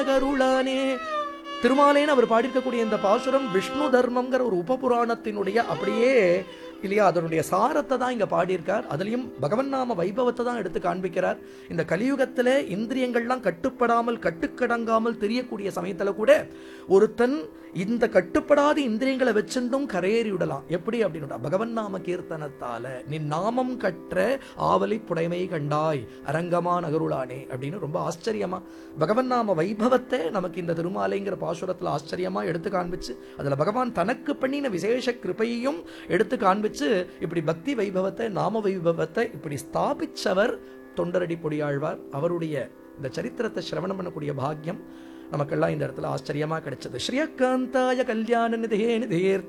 கருளானே. திருமாலேன்னு அவர் பாடியிருக்கக்கூடிய இந்த பாசுரம் விஷ்ணு தர்மம்ங்கிற ஒரு உபபுராணத்தினுடைய அப்படியே இல்லையா அதனுடைய சாரத்தை தான் இங்க பாடியிருக்கார். அதுலயும் பகவன் நாம வைபவத்தை தான் எடுத்து காண்பிக்கிறார். இந்த கலியுகத்துல இந்திரியங்கள்லாம் கட்டுப்படாமல் கட்டுக்கடங்காமல் தெரியக்கூடிய சமயத்துல கூட ஒருத்தன் இந்த கட்டுப்படாத இந்திரியங்களை வச்சிருந்தும் கரையேறி விடலாம். எப்படி அப்படின்னு பகவன் நாம கீர்த்தனத்தால நின் நாமம் கற்ற ஆவலி புடைமை கண்டாய் அரங்கமா நகருளானே அப்படின்னு ரொம்ப ஆச்சரியமா பகவன் நாம வைபவத்தை நமக்கு இந்த திருமாலைங்கிற பாசுரத்துல ஆச்சரியமா எடுத்து காண்பிச்சு அதுல பகவான் தனக்கு பண்ணின விசேஷ கிருபையையும் எடுத்து காண்பிச்சு இப்படி பக்தி வைபவத்தை நாம வைபவத்தை இப்படி ஸ்தாபிச்சவர் தொண்டரடி பொடியாழ்வார். அவருடைய இந்த சரித்திரத்தை சிரவணம் பண்ணக்கூடிய பாக்கியம் நமக்கெல்லாம் இந்த இடத்துல ஆச்சரியமா கிடைச்சது. ஸ்ரீயகாந்தாய கல்யாண நிதே நிதேர்த்த